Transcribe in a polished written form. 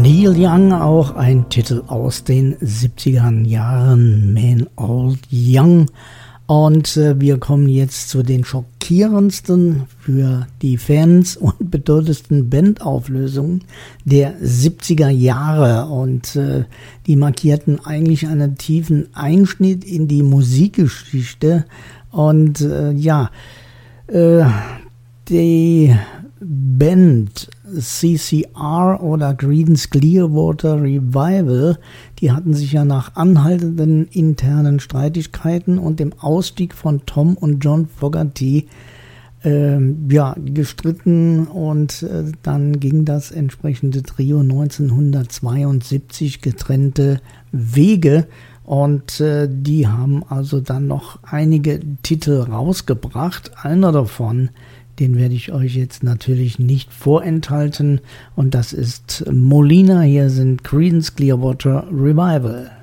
Neil Young, auch ein Titel aus den 70er Jahren, Man Old Young. Und wir kommen jetzt zu den schockierendsten für die Fans und bedeutendsten Bandauflösungen der 70er Jahre. Und die markierten eigentlich einen tiefen Einschnitt in die Musikgeschichte. Und die Band CCR oder Creedence Clearwater Revival, die hatten sich ja nach anhaltenden internen Streitigkeiten und dem Ausstieg von Tom und John Fogerty gestritten, und dann ging das entsprechende Trio 1972 getrennte Wege. Und die haben also dann noch einige Titel rausgebracht. Einer davon, den werde ich euch jetzt natürlich nicht vorenthalten. Und das ist Molina. Hier sind Creedence Clearwater Revival.